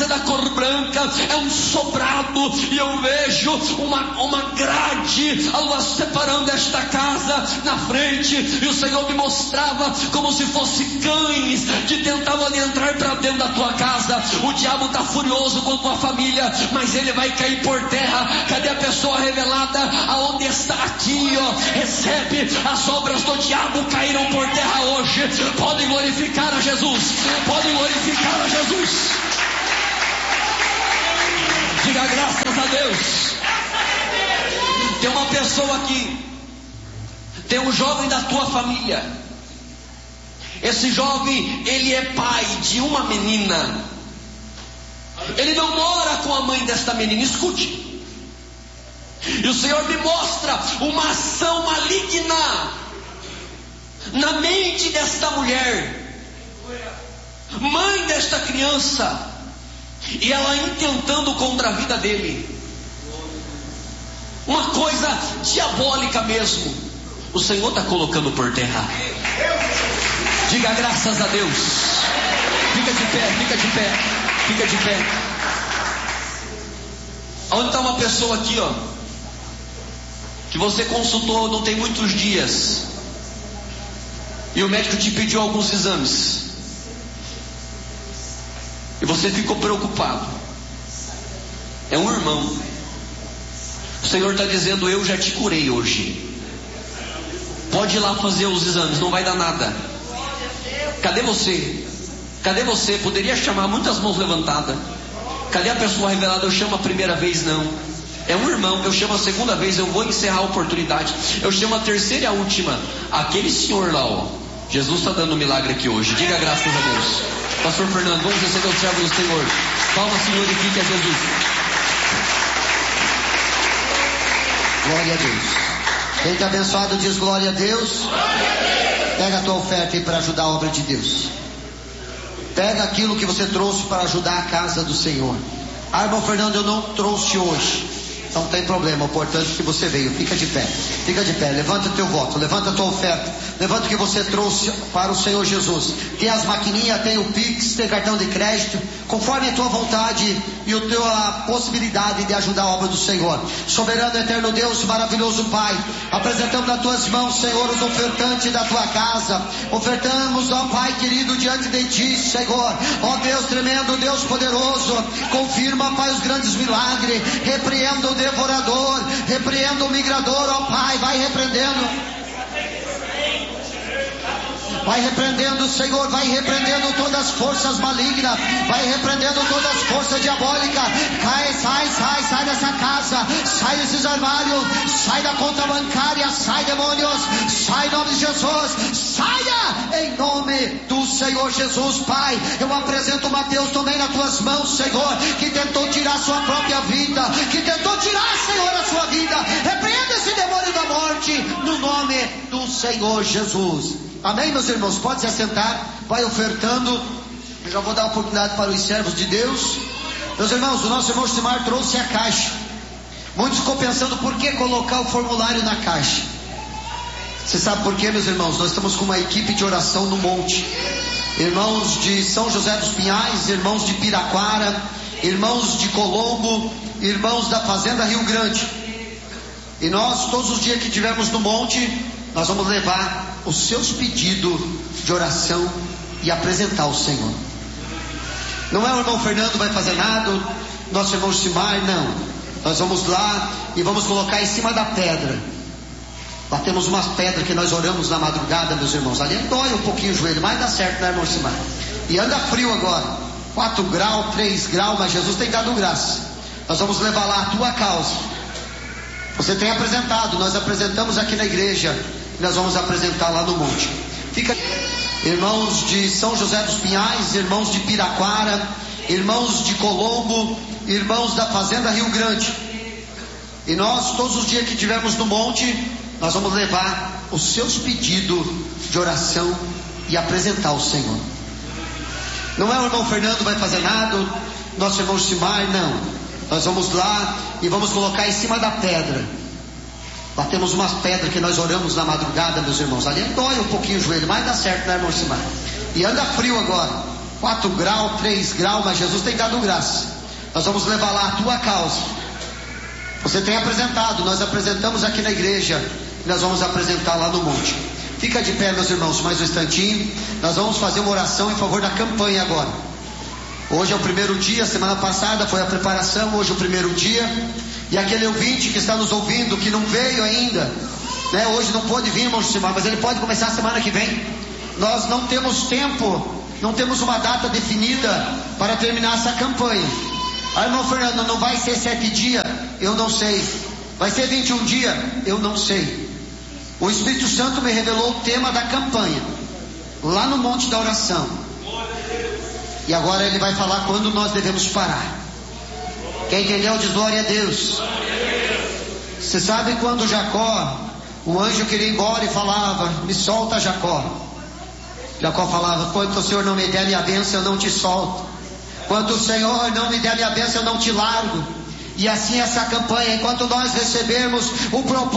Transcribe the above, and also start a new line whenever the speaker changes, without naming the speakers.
casa é da cor branca, é um sobrado, e eu vejo uma grade separando esta casa na frente, e o Senhor me mostrava como se fosse cães que tentavam entrar para dentro da tua casa. O diabo está furioso com a tua família, mas ele vai cair por terra. Cadê a pessoa revelada? Aonde está? Aqui, ó, recebe. As obras do diabo caíram por terra hoje. Podem glorificar a Jesus, podem glorificar a Jesus. Diga graças a Deus. Tem uma pessoa aqui, tem um jovem da tua família. Esse jovem, ele é pai de uma menina. Ele não mora com a mãe desta menina. Escute. E o Senhor me mostra uma ação maligna na mente desta mulher, mãe desta criança, e ela intentando contra a vida dele. Uma coisa diabólica mesmo. O Senhor está colocando por terra. Diga graças a Deus. Fica de pé, fica de pé, fica de pé. Onde está uma pessoa aqui, ó, que você consultou não tem muitos dias, e o médico te pediu alguns exames, e você ficou preocupado. É um irmão. O Senhor está dizendo: eu já te curei hoje. Pode ir lá fazer os exames, não vai dar nada. Cadê você? Cadê você? Poderia chamar muitas mãos levantadas. Cadê a pessoa revelada? Eu chamo a primeira vez, não. É um irmão. Eu chamo a segunda vez, eu vou encerrar a oportunidade. Eu chamo a terceira e a última. Aquele senhor lá, ó. Jesus está dando um milagre aqui hoje. Diga graças a Deus. Pastor Fernando, vamos receber o servo do Senhor. Palma, Senhor, e fique a Jesus.
Glória a Deus. Quem está abençoado diz glória a Deus. Pega a tua oferta aí para ajudar a obra de Deus. Pega aquilo que você trouxe para ajudar a casa do Senhor. Ah, irmão Fernando, eu não trouxe hoje. Não tem problema, o importante é que você veio. Fica de pé, fica de pé. Levanta o teu voto, levanta a tua oferta. Levanta o que você trouxe para o Senhor Jesus. Tem as maquininhas, tem o Pix, tem cartão de crédito, conforme a tua vontade e a possibilidade de ajudar a obra do Senhor. Soberano, eterno Deus, maravilhoso Pai, apresentamos nas tuas mãos, Senhor, os ofertantes da tua casa. Ofertamos, ó Pai querido, diante de ti, Senhor. Ó Deus tremendo, Deus poderoso, confirma, Pai, os grandes milagres. Repreenda o devorador, repreenda o migrador, ó Pai, vai repreendendo. Vai repreendendo, Senhor, vai repreendendo todas as forças malignas, vai repreendendo todas as forças diabólicas. Sai dessa casa, sai desses armários, sai da conta bancária, sai demônios, sai em nome de Jesus, saia em nome do Senhor Jesus. Pai, eu apresento Mateus também nas tuas mãos, Senhor, que tentou tirar sua própria vida, que tentou tirar, Senhor, a sua vida. Repreenda esse demônio da morte, no nome do Senhor Jesus. Amém, meus irmãos? Pode se assentar, vai ofertando. Eu já vou dar a oportunidade para os servos de Deus. Meus irmãos, o nosso irmão Simar trouxe a caixa. Muitos ficam pensando por que colocar o formulário na caixa. Você sabe por quê, meus irmãos? Nós estamos com uma equipe de oração no monte. Irmãos de São José dos Pinhais, irmãos de Piraquara, irmãos de Colombo, irmãos da Fazenda Rio Grande. E nós, todos os dias que estivermos no monte, nós vamos levar os seus pedidos de oração e apresentar ao Senhor. Não é o irmão Fernando que vai fazer nada, nosso irmão Simar, não. Nós vamos lá e vamos colocar em cima da pedra. Lá temos umas pedras que nós oramos na madrugada, meus irmãos. Ali dói um pouquinho o joelho, mas dá certo, né, irmão Simar? E anda frio agora, 4 graus, 3 graus, mas Jesus tem dado graça. Nós vamos levar lá a tua causa. Você tem apresentado, nós apresentamos aqui na igreja, nós vamos apresentar lá no monte. Fica, irmãos de São José dos Pinhais, irmãos de Piraquara, irmãos de Colombo, irmãos da Fazenda Rio Grande. E nós, todos os dias que estivermos no monte, nós vamos levar os seus pedidos de oração e apresentar ao Senhor. Não é o irmão Fernando que vai fazer nada, nosso irmão Simar, não. Nós vamos lá e vamos colocar em cima da pedra. Lá temos umas pedras que nós oramos na madrugada, meus irmãos. Ali dói um pouquinho o joelho, mas dá certo, né, irmão Simar? E anda frio agora, 4 graus, 3 graus, mas Jesus tem dado graça. Nós vamos levar lá a tua causa. Você tem apresentado, nós apresentamos aqui na igreja, e nós vamos apresentar lá no monte. Fica de pé, meus irmãos, mais um instantinho. Nós vamos fazer uma oração em favor da campanha agora. Hoje é o primeiro dia, semana passada foi a preparação, hoje é o primeiro dia. E aquele ouvinte que está nos ouvindo, que não veio ainda, né? Hoje não pôde vir, irmão Josimar, mas ele pode começar a semana que vem. Nós não temos tempo, não temos uma data definida para terminar essa campanha. Ah, irmão Fernando, não vai ser 7 dias? Eu não sei. Vai ser 21 dias? Eu não sei. O Espírito Santo me revelou o tema da campanha, lá no Monte da Oração. E agora ele vai falar quando nós devemos parar. Quem entendeu diz glória a Deus. Você sabe quando Jacó, o anjo queria ir embora e falava, me solta, Jacó. Jacó falava, quando o Senhor não me der minha bênção, eu não te solto. Quando o Senhor não me der minha bênção, eu não te largo. E assim essa campanha, enquanto nós recebermos o propósito